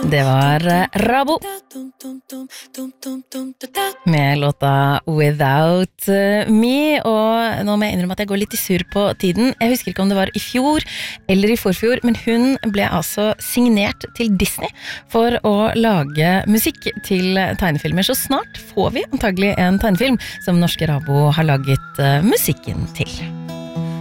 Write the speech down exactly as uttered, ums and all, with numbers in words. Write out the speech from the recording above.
Det var Rabo med låta Without Me, og nå må jeg innrømme at jeg går litt i sur på tiden. Jeg husker ikke om det var i fjor eller i forfjor, men hun ble altså signert til Disney for å lage musikk til tegnefilmer. Så snart får vi antagelig en tegnefilm som norske Rabo har laget musikken til.